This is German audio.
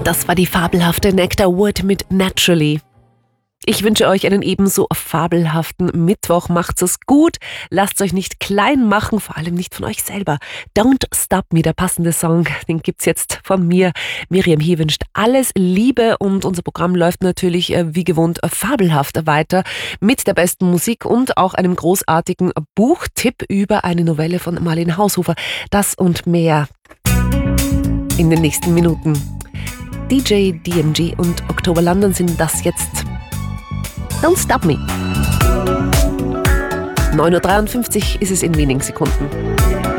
Das war die fabelhafte Nectar Wood mit Naturally. Ich wünsche euch einen ebenso fabelhaften Mittwoch. Macht's es gut, lasst euch nicht klein machen, vor allem nicht von euch selber. Don't Stop Me, der passende Song, den gibt's jetzt von mir. Miriam hier wünscht alles Liebe und unser Programm läuft natürlich wie gewohnt fabelhaft weiter mit der besten Musik und auch einem großartigen Buchtipp über eine Novelle von Marlene Haushofer. Das und mehr in den nächsten Minuten. DJ DMG und Oktober London sind das jetzt. Don't Stop Me. 9:53 Uhr ist es in wenigen Sekunden.